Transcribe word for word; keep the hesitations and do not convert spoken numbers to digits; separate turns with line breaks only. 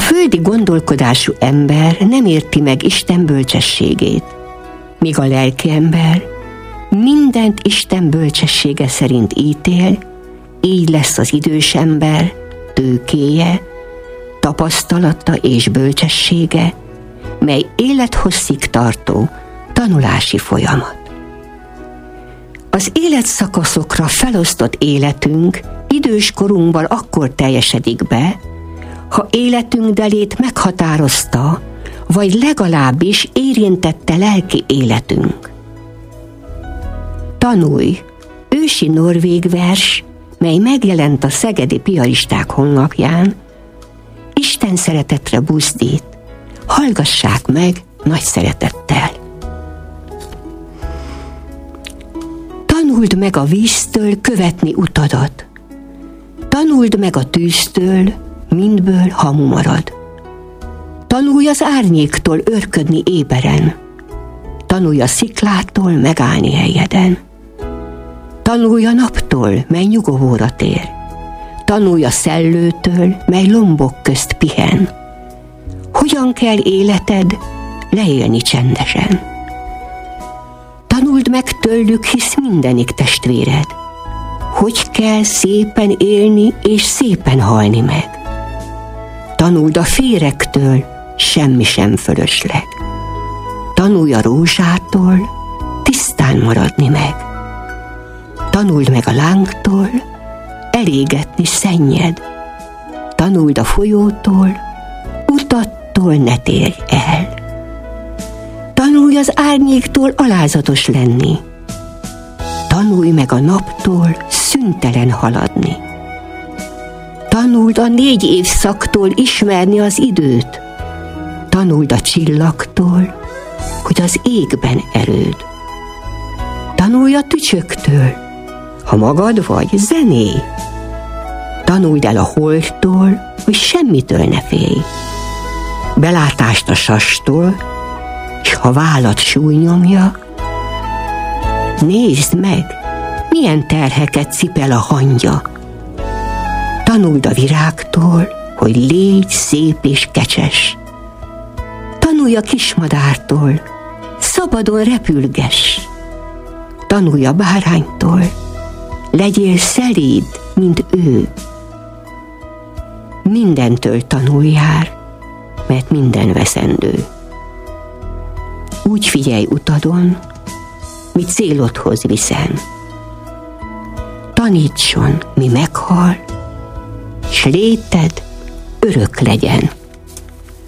földi gondolkodású ember nem érti meg Isten bölcsességét, míg a lelki ember mindent Isten bölcsessége szerint ítél, így lesz az idős ember tőkéje, tapasztalata és bölcsessége, mely élethosszig tartó tanulási folyamat. Az életszakaszokra felosztott életünk idős korunkban akkor teljesedik be, ha életünk delét meghatározta, vagy legalábbis érintette lelki életünk. Tanulj, ősi norvég vers, mely megjelent a szegedi piaristák honlapján, Isten szeretetre buzdít, hallgassák meg nagy szeretettel. Tanuld meg a víztől követni utadat. Tanuld meg a tűztől, mindből hamu marad. Tanulj az árnyéktól örködni éberen. Tanulj a sziklától megállni helyeden. Tanulj a naptól, mely nyugovóra tér. Tanulj a szellőtől, mely lombok közt pihen. Hogyan kell életed leélni csendesen? Tanuld meg tőlük, hisz mindenik testvéred. Hogy kell szépen élni és szépen halni meg. Tanuld a férektől, semmi sem fölösleg. Tanulj a rózsától, tisztán maradni meg. Tanuld meg a lángtól, elégetni szennyed. Tanuld a folyótól, utattól ne térj el. Tanulj az árnyéktól alázatos lenni. Tanulj meg a naptól szüntelen haladni. Tanuld a négy évszaktól ismerni az időt. Tanuld a csillagtól, hogy az égben erőd. Tanulj a tücsöktől, ha magad vagy, zenélj. Tanuld el a holdtól, hogy semmitől ne félj. Belátást a sastól, s ha vállad súlynyomja, nézd meg, milyen terheket cipel a hangya. Tanuld a virágtól, hogy légy szép és kecses. Tanulj a kismadártól, szabadon repülgess. Tanulj a báránytól, legyél szelíd, mint ő. Mindentől tanuljál, mert minden veszendő. Úgy figyelj utadon, mi célodhoz viszen. Tanítson, mi meghal, s léted örök legyen.